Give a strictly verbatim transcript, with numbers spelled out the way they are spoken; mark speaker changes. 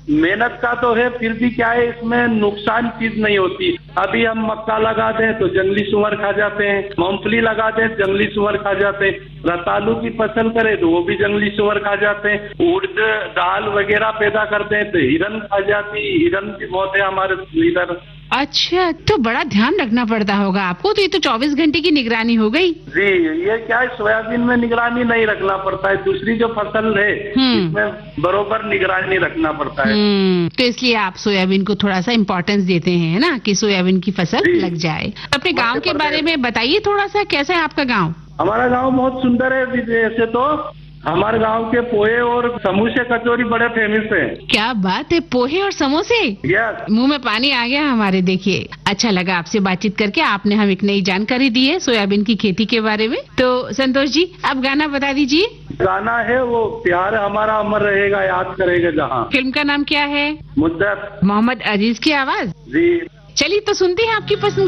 Speaker 1: मेहनत का तो है, फिर भी क्या है इसमें नुकसान चीज नहीं होती। अभी हम मक्का लगा दें तो जंगली सुअर खा जाते हैं, मूंगफली लगा दें जंगली सुअर खा जाते हैं, रतालू की फसल करें तो वो भी जंगली सुअर खा जाते हैं, उड़द दाल वगैरह पैदा करते हैं तो हिरन खा जाती, हिरन भी बहुत है हमारे इधर।
Speaker 2: अच्छा, तो बड़ा ध्यान रखना पड़ता होगा आपको। तो ये तो चौबीस घंटे की निगरानी हो गई।
Speaker 1: जी, ये क्या है सोयाबीन में निगरानी नहीं रखना पड़ता है, दूसरी जो फसल है इसमें बरोबर निगरानी रखना पड़ता है।
Speaker 2: तो इसलिए आप सोयाबीन को थोड़ा सा इम्पोर्टेंस देते हैं, है ना, कि सोयाबीन की फसल लग जाए। अपने गांव के बारे में बताइए थोड़ा सा, कैसा है आपका गांव?
Speaker 1: हमारा गांव बहुत सुंदर है। वैसे तो हमारे गांव के पोहे और समोसे कचौरी बड़े फेमस हैं।
Speaker 2: क्या बात है, पोहे और समोसे?
Speaker 1: यस।
Speaker 2: मुंह में पानी आ गया हमारे। देखिए, अच्छा लगा आपसे बातचीत करके। आपने हम एक नई जानकारी दी है सोयाबीन की खेती के बारे में। तो संतोष जी, आप गाना बता दीजिए।
Speaker 1: गाना है वो प्यार हमारा अमर रहेगा याद करेगा जहाँ।
Speaker 2: फिल्म का नाम क्या है?
Speaker 1: मुद्दत।
Speaker 2: मोहम्मद अजीज की आवाज।
Speaker 1: जी।
Speaker 2: चलिए तो सुनते हैं आपकी पसंद